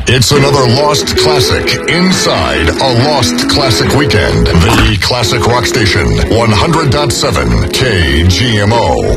It's another Lost Classic inside a Lost Classic Weekend. The Classic Rock Station, 100.7 KGMO.